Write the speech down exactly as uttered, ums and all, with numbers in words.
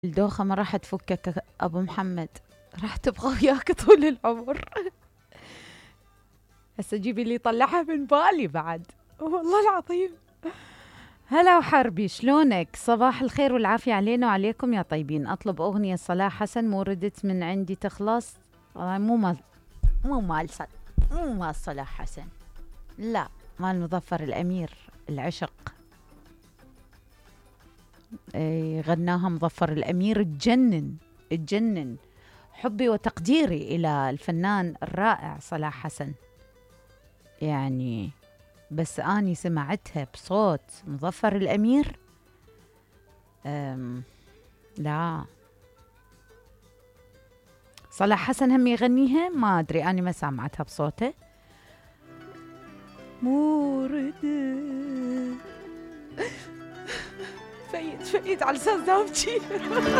الدوخة ما راح تفكك أبو محمد، راح تبقى وياك طول العمر. هسه جيبي اللي يطلعها من بالي بعد، والله العظيم. هلا وحربي، شلونك؟ صباح الخير والعافية علينا وعليكم يا طيبين. أطلب أغنية صلاح حسن، مو ردت من عندي تخلص. آه مو مال مو مال صل... مو مال صلاح حسن، لا، مال مظفر الأمير، العشق. اي غناها مظفر الأمير، تجنن تجنن. حبي وتقديري إلى الفنان الرائع صلاح حسن، يعني بس أني سمعتها بصوت مظفر الأمير. أم لا، صلاح حسن هم يغنيها، ما أدري، أنا ما سمعتها بصوته. موردة فايت فايت على لسان زوجي.